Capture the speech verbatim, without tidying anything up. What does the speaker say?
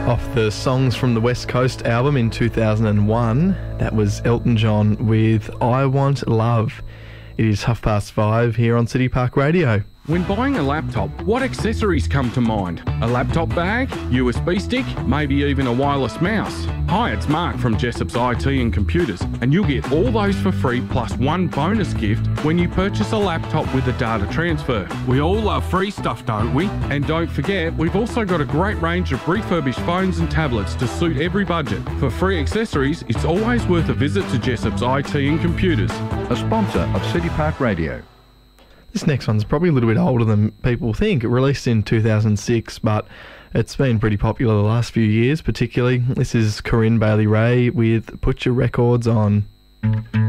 Off the Songs from the West Coast album in two thousand one, that was Elton John with I Want Love. It is half past five here on City Park Radio. When buying a laptop, what accessories come to mind? A laptop bag, U S B stick, maybe even a wireless mouse? Hi, it's Mark from Jessop's I T and Computers, and you'll get all those for free plus one bonus gift when you purchase a laptop with a data transfer. We all love free stuff, don't we? And don't forget, we've also got a great range of refurbished phones and tablets to suit every budget. For free accessories, it's always worth a visit to Jessop's I T and Computers. A sponsor of City Park Radio. This next one's probably a little bit older than people think. It released in two thousand six, but it's been pretty popular the last few years, particularly. This is Corinne Bailey Rae with Put Your Records On.